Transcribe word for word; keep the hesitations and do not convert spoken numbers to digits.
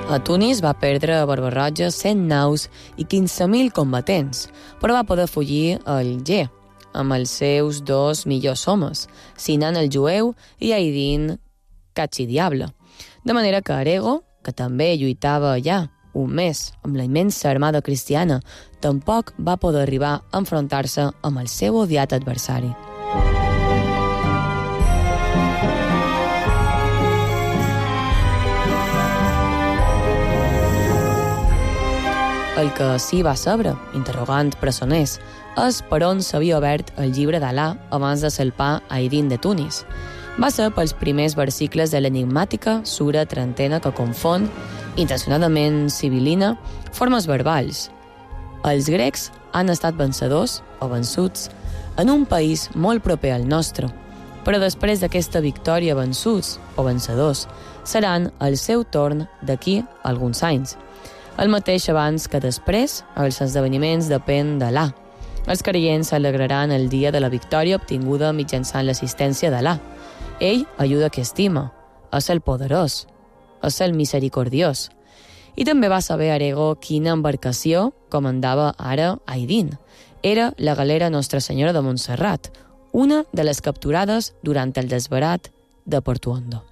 A Tunis va perdre a Barba-roja cent naus i quinze mil combatents, però va poder fugir a Alger, amb els seus dos millors homes, Sinan el jueu i Aidin Cachidiable. De manera que Arego, que també lluitava allà un mes amb la immensa armada cristiana, tampoc va poder arribar a enfrontar-se amb el seu odiat adversari. El que sí va saber, interrogant presoners, és per on s'havia obert el llibre d'Alà abans de salpar Aidin de Tunis. Va ser pels primers versicles de l'enigmàtica sura trentena que confon, intencionadament sibil·lina, formes verbals. Els grecs han estat vencedors o vençuts en un país molt proper al nostre, però després d'aquesta victòria vençuts o vencedors seran al seu torn d'aquí alguns anys. El mateix abans que després, els esdeveniments depèn d'Alà. Els creients celebraran el dia de la victòria obtinguda mitjançant l'assistència d'Alà. Ell ajuda qui estima, és el poderós, és el misericordiós. I també va saber Arego quina embarcació comandava ara Aidin. Era la galera Nostra Senyora de Montserrat, una de les capturades durant el desbarat de Portuondo.